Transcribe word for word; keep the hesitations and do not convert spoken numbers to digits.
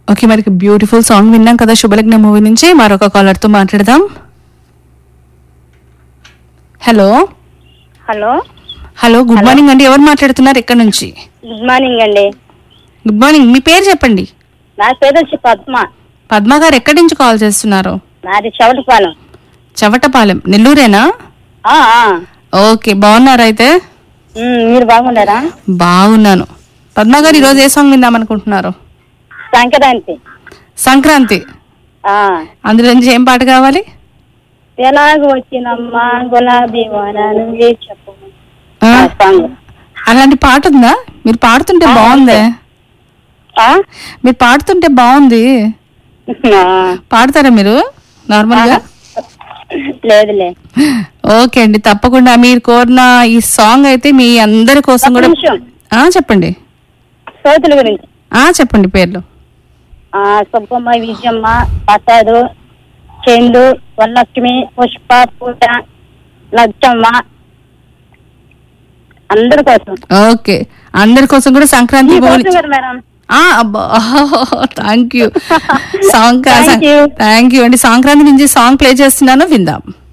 Okay, మరి beautiful song విన్నాం కదా శుభలగ్న మూవీ నుంచి. మరొక కాలర్ తో మాట్లాడదాం. Hello hello hello good morning అండి. ఎవరు మాట్లాడుతున్నారు, ఎక్కడి నుంచి? గుడ్ మార్నింగ్ అండి. Good morning. మీ పేరు చెప్పండి. నా పేరు వచ్చి పద్మ. పద్మ గారు ఎక్కడి నుంచి కాల్ చేస్తున్నారు? నాది చవటపాలెం. చవటపాలెం, నెల్లూరేనా? ఆ, ఆ. ఓకే, బాగున్నారా అయితే? ఉమ్, మీరు బాగున్నారా? బాగున్నాను. పద్మ గారు ఈరోజు ఏ సాంగ్ విందాం అనుకుంటున్నారు? సంక్రాంతి. సంక్రాంతి. ఆ, అందులో నుంచి ఏం పాట కావాలి? ఎలాగో వచ్చినమ్మా గులాబీ వనాలు చెప్పు. ఆ, ఆ సాంగ్. అలాంటి పాట ఉందా? మీరు పాడుతుంటే బాగుంది. ఆ? మీరు పాడుతుంటే బాగుంది. ఆ. పాడతారా మీరు నార్మల్ గా? లేదులే. ఓకే అండి, తప్పకుండా మీరు కోరిన ఈ సాంగ్ అయితే మీ అందరి కోసం ఒక్క కూడా. నిమిషం. ఆ చెప్పండి. సోతుల గురించి. ఆ చెప్పండి పేర్లు. ఆ, సుబ్బమ్మ, విజయమ్మ, ప్రసాదు, చందు, వరలక్ష్మి, పుష్ప, పూట, లచ్చమ్మ, అందరి కోసం. ఓకే, అందరి కోసం కూడా సంక్రాంతి మీ మూవీ. కోసం కదా మేడం. ఆ అబ్బా, thank you. Song Thank you. Thank you అండి. సంక్రాంతి నుంచి సాంగ్ ప్లే చేస్తున్నాను, విందాం.